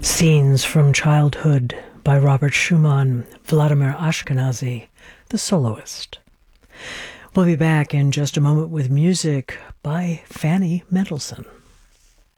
Scenes from Childhood by Robert Schumann, Vladimir Ashkenazy, the soloist. We'll be back in just a moment with music by Fanny Mendelssohn.